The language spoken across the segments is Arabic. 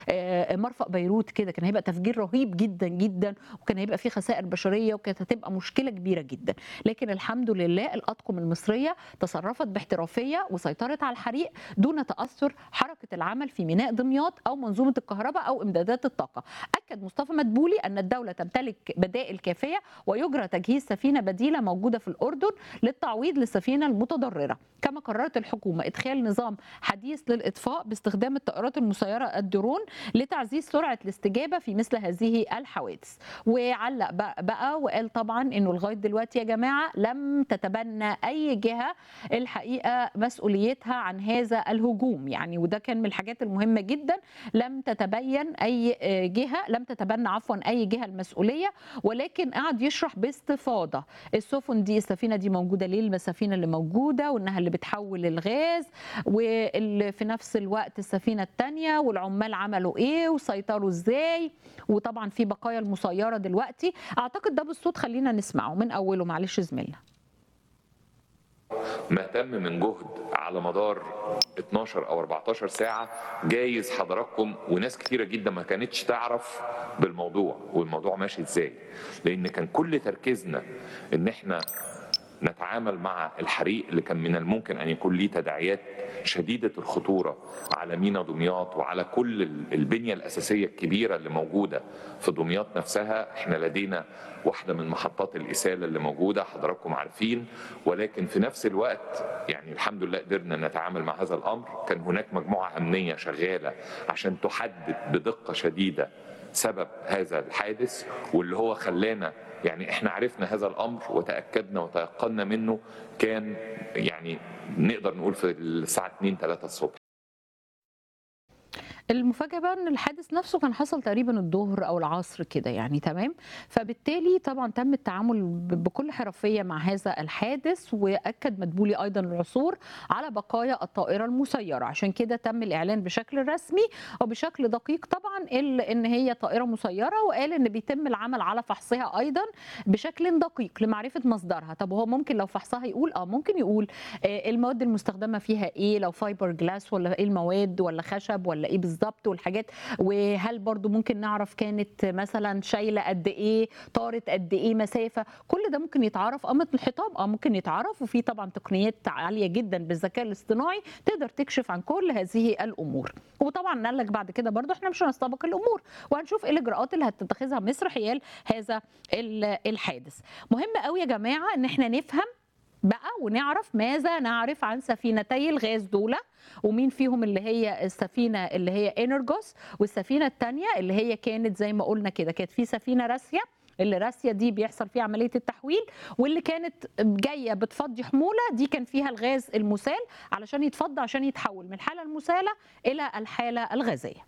مرفأ بيروت كده، كان هيبقى تفجير رهيب جدًا، جدًا، وكان هيبقى في خسائر بشرية، وكانت هتبقى مشكلة كبيرة جدًا. لكن الحمد لله الأطقم المصرية تصرفت باحترافية وسيطرت على الحريق دون تأثر حركة العمل في ميناء دمياط أو منظومة الكهرباء أو إمدادات الطاقة. أكد مصطفى مدبولي أن الدولة تمتلك بدائل كافية ويجرى تجهيز سفينة بديلة موجودة في الأردن للتعويض للسفينة المتضررة. كما قررت الحكومة إدخال نظام حديث للإطفاء باستخدام الطائرات المسيرة الدرون لتعزيز سرعة الاستجابة في مثل هذه الحوادث. وعلق بقى وقال طبعا انه لغايه دلوقتي يا جماعه لم تتبنى اي جهه الحقيقه مسؤوليتها عن هذا الهجوم، يعني وده كان من الحاجات المهمه جدا. لم تتبين اي جهه، لم تتبنى عفوا اي جهه المسؤوليه، ولكن قعد يشرح باستفاضه السفن دي، السفينه دي موجوده ليه، السفينه اللي موجوده وانها اللي بتحول الغاز، وفي نفس الوقت السفينه الثانيه والعمال عملوا ايه وسيطروا ازاي، وطبعا في بقايا المسيره دلوقتي. اعتقد ده بالصوت، خلينا نسمعه من اوله معلش زميلنا. ما تم من جهد على مدار 12 او 14 ساعه، جايز حضراتكم وناس كتيره جدا ما كانتش تعرف بالموضوع والموضوع ماشي ازاي، لان كان كل تركيزنا ان احنا نتعامل مع الحريق اللي كان من الممكن أن يكون ليه تداعيات شديدة الخطورة على ميناء دمياط وعلى كل البنية الأساسية الكبيرة اللي موجودة في دمياط نفسها. احنا لدينا واحدة من محطات الإسالة اللي موجودة حضراتكم عارفين، ولكن في نفس الوقت يعني الحمد لله قدرنا نتعامل مع هذا الأمر. كان هناك مجموعة أمنية شغالة عشان تحدد بدقة شديدة سبب هذا الحادث، واللي هو خلانا يعني احنا عرفنا هذا الامر وتاكدنا وتيقنا منه كان يعني نقدر نقول في الساعه 2 3 الصبح. المفاجأة بقى ان الحادث نفسه كان حصل تقريبا الظهر او العصر كده يعني، تمام. فبالتالي طبعا تم التعامل بكل حرفية مع هذا الحادث، واكد مدبولي ايضا العثور على بقايا الطائرة المسيرة. عشان كده تم الاعلان بشكل رسمي وبشكل دقيق طبعا ان هي طائرة مسيرة، وقال ان بيتم العمل على فحصها ايضا بشكل دقيق لمعرفة مصدرها. طب هو ممكن لو فحصها يقول ممكن يقول المواد المستخدمة فيها ايه، لو فايبر جلاس ولا ايه المواد ولا خشب ولا ايه بالظبط والحاجات، وهل برضو ممكن نعرف كانت مثلا شايله قد ايه، طارت قد ايه مسافه، كل ده ممكن يتعرف. قامه الحطام ممكن يتعرف، وفي طبعا تقنيات عاليه جدا بالذكاء الاصطناعي تقدر تكشف عن كل هذه الامور. وطبعا قال لك بعد كده برضو احنا مش هنستبق الامور وهنشوف ايه الاجراءات اللي هتتخذها مصر حيال هذا الحادث. مهم قوي يا جماعه ان احنا نفهم بقى ونعرف ماذا نعرف عن سفينتي الغاز دول، ومين فيهم اللي هي السفينه اللي هي انرجوس، والسفينه الثانيه اللي هي كانت زي ما قلنا كده كانت في سفينه راسيه، اللي راسيه دي بيحصل فيها عمليه التحويل، واللي كانت جايه بتفضي حموله دي كان فيها الغاز المسال علشان يتفضى عشان يتحول من الحاله المساله الى الحاله الغازيه.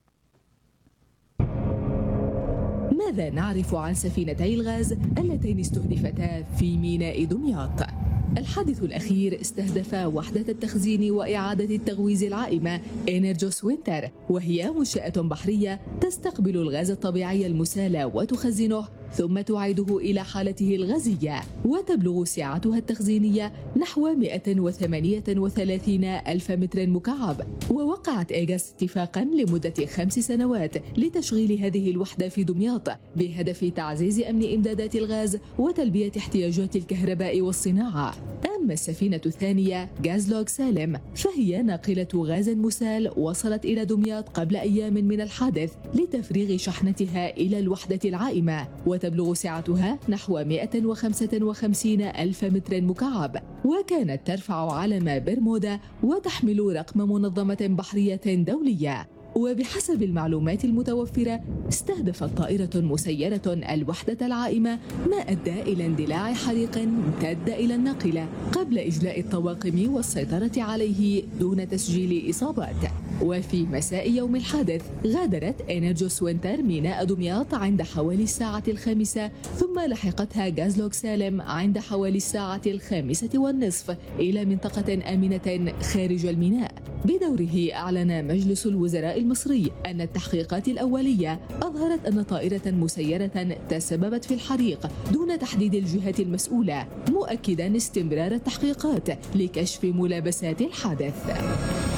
ماذا نعرف عن سفينتي الغاز اللتين استهدفتا في ميناء دمياط؟ الحادث الأخير استهدف وحدة التخزين وإعادة التغويز العائمة إنرجوس وينتر، وهي منشأة بحرية تستقبل الغاز الطبيعي المسال وتخزنه ثم تعيده إلى حالته الغازية، وتبلغ سعتها التخزينية نحو 138 ألف متر مكعب. ووقعت إيجاس اتفاقا لمدة 5 سنوات لتشغيل هذه الوحدة في دمياط بهدف تعزيز أمن إمدادات الغاز وتلبية احتياجات الكهرباء والصناعة. أما السفينة الثانية غازلوغ سالم فهي ناقلة غاز مسال وصلت إلى دمياط قبل أيام من الحادث لتفريغ شحنتها إلى الوحدة العائمة، وتبلغ سعتها نحو 155 ألف متر مكعب، وكانت ترفع علم برمودا وتحمل رقم منظمة بحرية دولية. وبحسب المعلومات المتوفرة استهدفت طائرة مسيرة الوحدة العائمة، ما أدى إلى اندلاع حريق امتد إلى الناقلة قبل إجلاء الطواقم والسيطرة عليه دون تسجيل إصابات. وفي مساء يوم الحادث غادرت إنرجوس وينتر ميناء دمياط عند حوالي الساعة 5، ثم لحقتها غازلوغ سالم عند حوالي الساعة 5:30 إلى منطقة آمنة خارج الميناء. بدوره أعلن مجلس الوزراء المصري أن التحقيقات الأولية أظهرت أن طائرة مسيرة تسببت في الحريق دون تحديد الجهة المسؤولة، مؤكدا استمرار التحقيقات لكشف ملابسات الحادث.